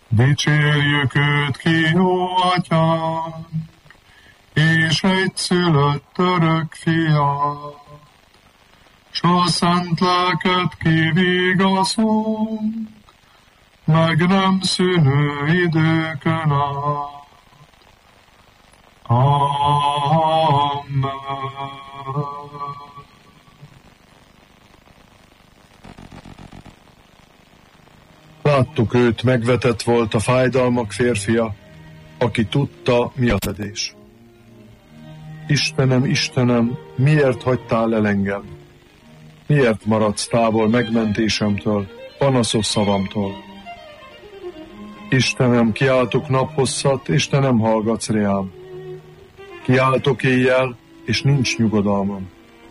Dicsérjük őt ki, jó atyánk, és egyszülött örök fiát, s a szent lelket kivigaszunk, meg nem szűnő időkön át. Amen. Láttuk őt, megvetett volt a fájdalmak férfia, aki tudta, mi a szenvedés. Istenem, Istenem, miért hagytál el engem? Miért maradsz távol megmentésemtől, panaszos szavamtól? Istenem, kiáltok naphosszat, és te nem hallgatsz reám. Kiáltok éjjel, és nincs nyugodalmam.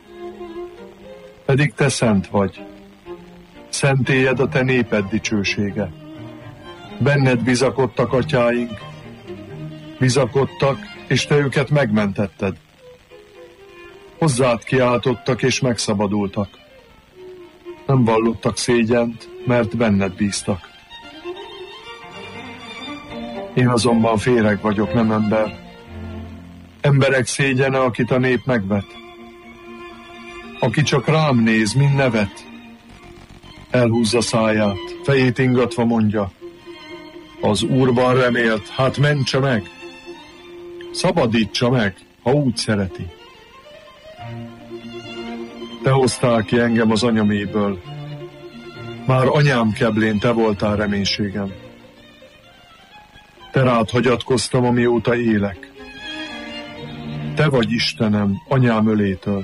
Pedig te szent vagy. Szentélyed a te néped dicsősége. Benned bizakodtak atyáink, bizakodtak, és te őket megmentetted. Hozzád kiáltottak, és megszabadultak. Nem vallottak szégyent, mert benned bíztak. Én azonban féreg vagyok, nem ember. Emberek szégyene, akit a nép megvet. Aki csak rám néz, mint nevet. Elhúzza száját, fejét ingatva mondja: az Úrban remélt, hát mentse meg. Szabadítsa meg, ha úgy szereti. Te hoztál ki engem az anyaméből. Már anyám keblén te voltál reménységem. Te rád hagyatkoztam, amióta élek. Te vagy Istenem, anyám ölétől.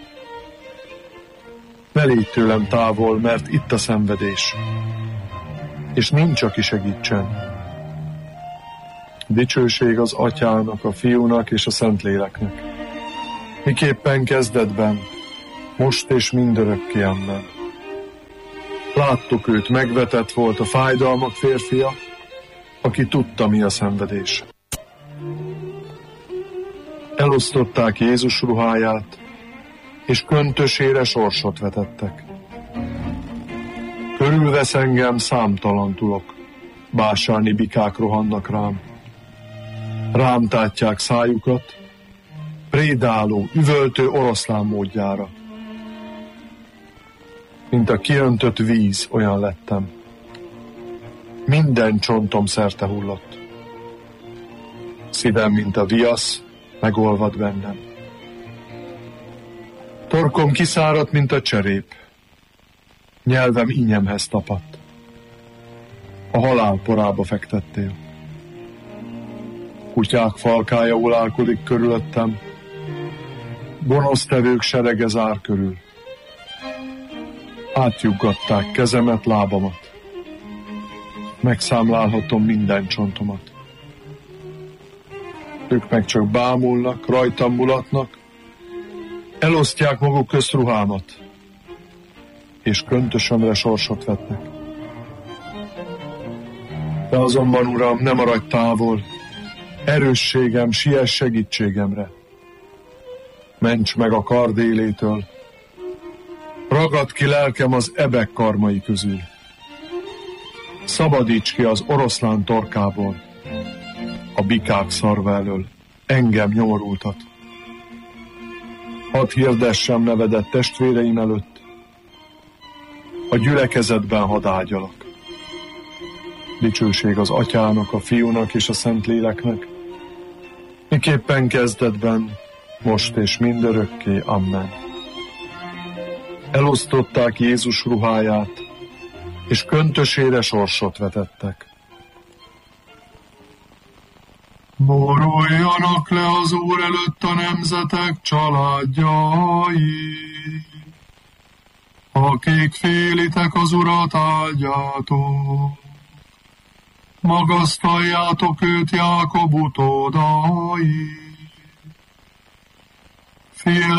Ne légy tőlem távol, mert itt a szenvedés, és nincs, aki segítsen. Dicsőség az Atyának, a Fiúnak és a Szentléleknek. Miképpen kezdetben, most és mindörökké, amen. Láttuk őt, megvetett volt a fájdalmak férfia, aki tudta, mi a szenvedés. Elosztották Jézus ruháját, és köntösére sorsot vetettek. Körülvesz engem számtalan tulok, básáni bikák rohannak rám. Rám tátják szájukat, prédáló, üvöltő oroszlán módjára. Mint a kiöntött víz, olyan lettem. Minden csontom szerte hullott. Szívem, mint a viasz, megolvad bennem. Torkom kiszáradt, mint a cserép. Nyelvem ínyemhez tapadt. A halál porába fektettél. Kutyák falkája ulálkodik körülöttem. Gonosztevők serege zár körül. Átjuggatták kezemet, lábamat. Megszámlálhatom minden csontomat. Ők meg csak bámulnak, rajtam mulatnak, elosztják maguk közt ruhámat, és köntösömre sorsot vetnek. De azonban, Uram, ne maradj távol, erősségem, siess segítségemre. Ments meg a kard élétől, ragadd ki lelkem az ebek karmai közül. Szabadíts ki az oroszlán torkából, a bikák szarva elől, engem nyomorultat. Hadd hirdessem nevedet testvéreim előtt, a gyülekezetben hadd ágyalak. Dicsőség az Atyának, a Fiúnak és a Szentléleknek, miképpen kezdetben, most és mindörökké, amen. Elosztották Jézus ruháját, és köntösére sorsot vetettek. Boruljanak le az Úr előtt a nemzetek családjai, akik félitek az Urat, áldjátok. Magasztaljátok őt, Jákob utódai.